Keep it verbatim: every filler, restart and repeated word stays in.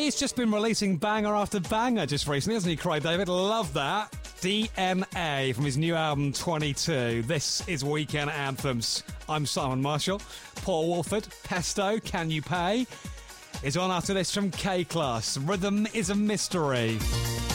He's just been releasing banger after banger just recently, hasn't he, Craig David? Love that. D N A from his new album twenty-two. This is Weekend Anthems. I'm Simon Marshall. Paul Wolford, Pesto, Can You Pay? Is on after this from K-Class. Rhythm is a Mystery.